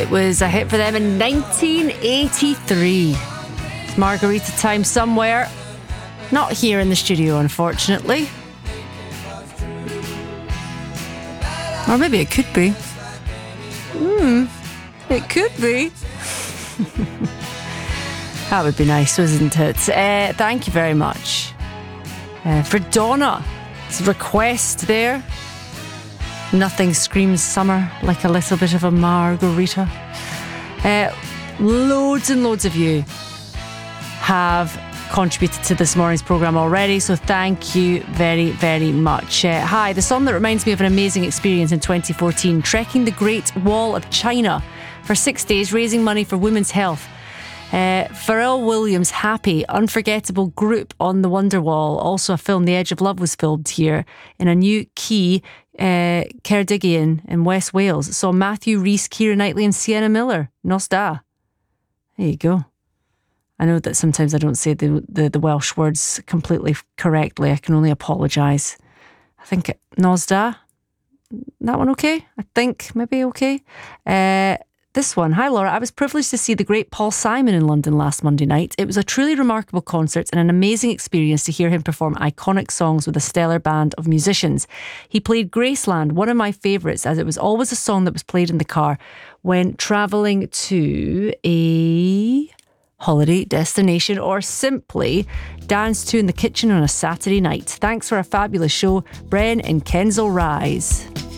It was a hit for them in 1983. It's Margarita time somewhere. Not here in the studio, unfortunately. Or maybe it could be. It could be. That would be nice, wouldn't it? Thank you very much for Donna's request there. Nothing screams summer like a little bit of a margarita. Loads and loads of you have contributed to this morning's programme already, so thank you very, very much. Hi, the song that reminds me of an amazing experience in 2014, trekking the Great Wall of China for 6 days, raising money for women's health. Pharrell Williams' Happy, unforgettable group on the Wonderwall. Also a film, The Edge of Love, was filmed here in a new quay, Ceredigion in West Wales. It saw Matthew Rhys, Keira Knightley and Sienna Miller. Nos da. There you go. I know that sometimes I don't say the Welsh words completely correctly. I can only apologise. I think Nos da. That one okay? I think maybe okay. This one. Hi Laura, I was privileged to see the great Paul Simon in London last Monday night. It was a truly remarkable concert and an amazing experience to hear him perform iconic songs with a stellar band of musicians. He played Graceland, one of my favourites, as it was always a song that was played in the car when travelling to a holiday destination or simply dance to in the kitchen on a Saturday night. Thanks for a fabulous show, Bren in Kensal Rise.